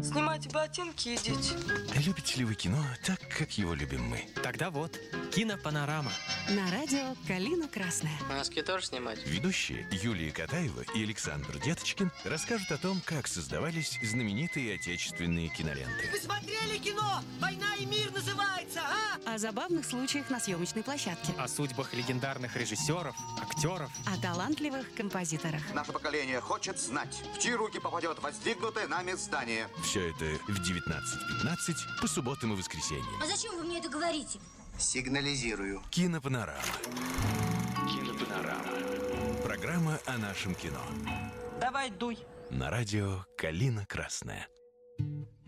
Снимайте ботинки и идите. Любите ли вы кино так, как его любим мы? Тогда вот, кинопанорама. На радио «Калина Красная». Маски тоже снимать? Ведущие Юлия Катаева и Александр Деточкин расскажут о том, как создавались знаменитые отечественные киноленты. Вы смотрели кино? «Война и мир» называется, а? О забавных случаях на съемочной площадке. О судьбах легендарных режиссеров, актеров. О талантливых композиторах. Наше поколение хочет знать, в чьи руки попадет воздвигнутое нами здание. Все это в 19:15 по субботам и воскресеньям. А зачем вы мне это говорите? Сигнализирую. Кинопанорама. Кинопанорама. Программа о нашем кино. Давай, дуй. На радио «Калина Красная».